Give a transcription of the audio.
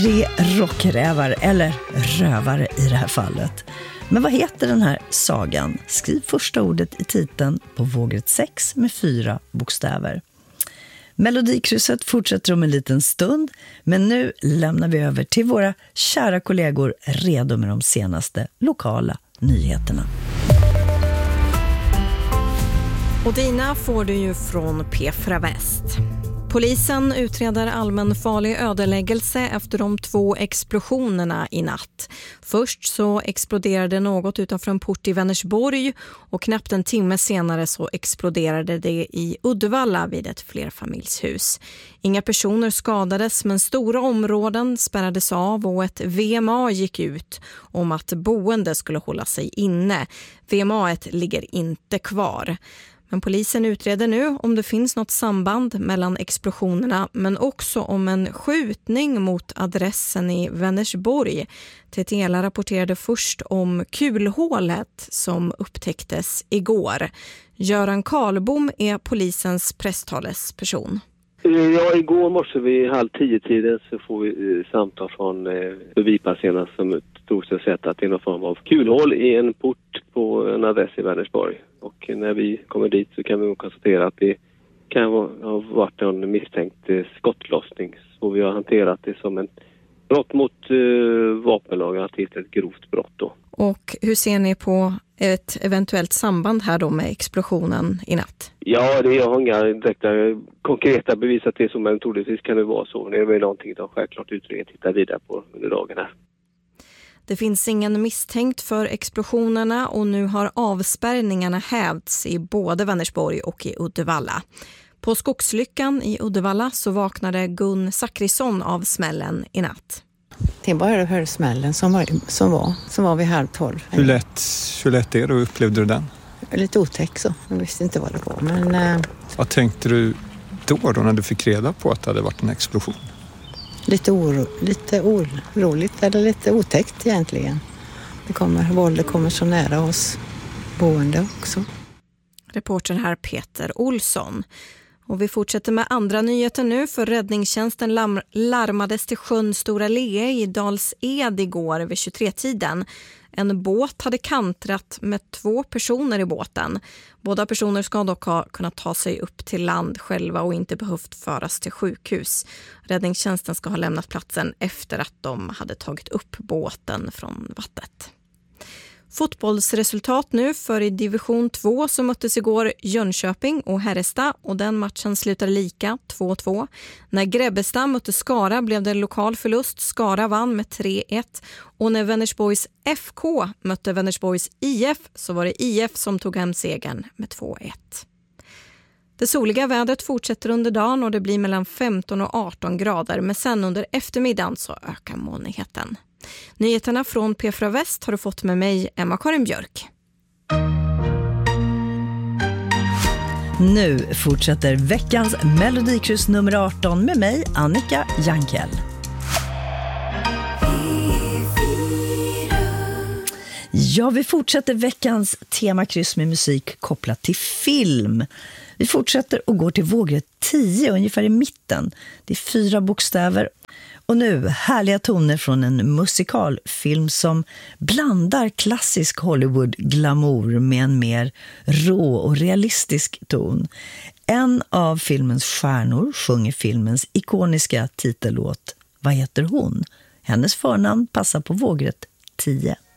3 rockrävar, eller rövare i det här fallet. Men vad heter den här sagan? Skriv första ordet i titeln på vågrätt 6 med 4 bokstäver. Melodikrysset fortsätter om en liten stund, men nu lämnar vi över till våra kära kollegor redo med de senaste lokala nyheterna. Och dina får du ju från P4 Väst. Polisen utreder allmänfarlig ödeläggelse efter de 2 explosionerna i natt. Först så exploderade något utanför en port i Vänersborg och knappt en timme senare så exploderade det i Uddevalla vid ett flerfamiljshus. Inga personer skadades, men stora områden spärrades av och ett VMA gick ut om att boende skulle hålla sig inne. VMA:et ligger inte kvar. Men polisen utreder nu om det finns något samband mellan explosionerna, men också om en skjutning mot adressen i Vänersborg. TTL rapporterade först om kulhålet som upptäcktes igår. Göran Karlbom är polisens presstalesperson. Ja, igår morse vid 9:30 så får vi samtal från förbipasserarna som tog sig sett att det är någon form av kulhål i en port på en adress i Vänersborg. Och när vi kommer dit så kan vi konstatera att det kan ha varit en misstänkt skottlossning. Så vi har hanterat det som en brott mot vapenlagen, att det är ett grovt brott då. Och hur ser ni på ett eventuellt samband här då med explosionen i natt? Ja, jag har inga direkta konkreta bevis att det är så, men troligtvis kan det vara så. Det är väl någonting som självklart utredningen tittar vidare på under dagen här. Det finns ingen misstänkt för explosionerna och nu har avspärrningarna hävts i både Vänersborg och i Uddevalla. På Skogslyckan i Uddevalla så vaknade Gun Zachrisson av smällen i natt. Det bara jag hörde smällen som var vid 11:30. Hur lätt är det och upplevde du den? Lite otäck så, jag visste inte vad det var. Men, vad tänkte du då när du fick reda på att det hade varit en explosion? Lite oroligt eller lite otäckt egentligen. Våldet kommer så nära oss boende också. Reporter här Peter Olsson. Och vi fortsätter med andra nyheter nu, för räddningstjänsten larmades till sjön Stora Lee i Dals-Ed igår vid 23-tiden. En båt hade kantrat med 2 personer i båten. Båda personer ska dock ha kunnat ta sig upp till land själva och inte behövt föras till sjukhus. Räddningstjänsten ska ha lämnat platsen efter att de hade tagit upp båten från vattnet. Fotbollsresultat nu, för i division 2 så möttes igår Jönköping och Härresta och den matchen slutade lika 2-2. När Grebbestad mötte Skara blev det en lokal förlust. Skara vann med 3-1 och när Vänersborgs FK mötte Vänersborgs IF så var det IF som tog hem segern med 2-1. Det soliga vädret fortsätter under dagen och det blir mellan 15 och 18 grader, men sen under eftermiddagen så ökar molnigheten. Nyheterna från P4 Väst har du fått med mig, Emma-Karin Björk. Nu fortsätter veckans Melodikryss nummer 18 med mig, Annika Jankell. Ja, vi fortsätter veckans temakryss med musik kopplat till film. Vi fortsätter och går till vågrätt 10, ungefär i mitten. Det är 4 bokstäver. Och nu härliga toner från en musikalfilm som blandar klassisk Hollywood-glamour med en mer rå och realistisk ton. En av filmens stjärnor sjunger filmens ikoniska titellåt Vad heter hon? Hennes förnamn passar på vågrätt 10.